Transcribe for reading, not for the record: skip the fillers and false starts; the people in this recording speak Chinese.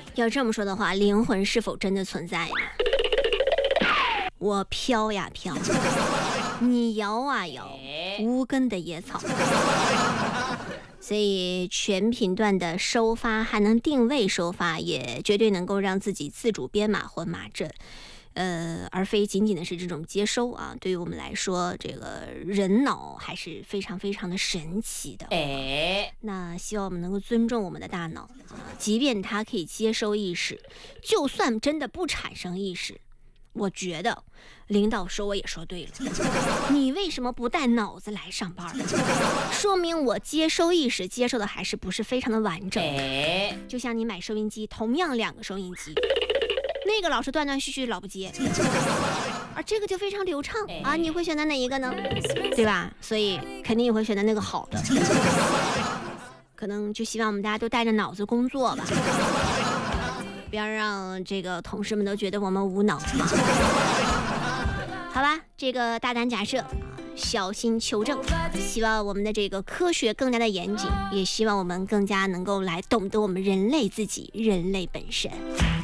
要这么说的话，灵魂是否真的存在呢？我飘呀飘，你摇啊摇，无根的野草。所以全频段的收发还能定位收发，也绝对能够让自己自主编码或码阵，而非仅仅的是这种接收啊。对于我们来说，这个人脑还是非常非常的神奇的。那希望我们能够尊重我们的大脑啊，即便它可以接收意识，就算真的不产生意识。我觉得领导说我也说对了，你为什么不带脑子来上班？说明我接收意识接受的还是不是非常的完整。就像你买收音机，同样2个收音机，那个老是断断续续老不接，而这个就非常流畅啊，你会选择哪一个呢？对吧？所以肯定也会选择那个好的。可能就希望我们大家都带着脑子工作吧。不要让这个同事们都觉得我们无脑。好吧，这个大胆假设，小心求证，希望我们的这个科学更加的严谨，也希望我们更加能够来懂得我们人类自己，人类本身。